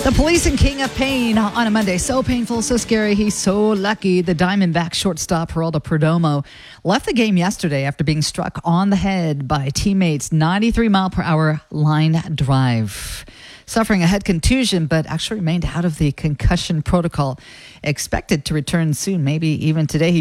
The police and King of Pain on a Monday. So painful, so scary. He's so lucky. The Diamondback shortstop Geraldo Perdomo left the game yesterday after being struck on the head by teammates' 93-mile-per-hour line drive. Suffering a head contusion, but actually remained out of the concussion protocol. Expected to return soon, maybe even today. He